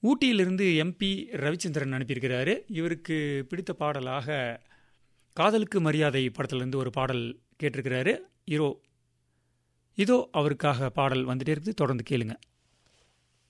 ஊட்டியிலிருந்து MP Ravichandran அனுப்பியிருக்கிறாரு. இவருக்கு பிடித்த பாடலாக காதலுக்கு மரியாதை படத்திலிருந்து ஒரு பாடல் கேட்டிருக்கிறாரு. இதோ அவருக்காக பாடல் வந்துட்டே இருக்குது, தொடர்ந்து கேளுங்க.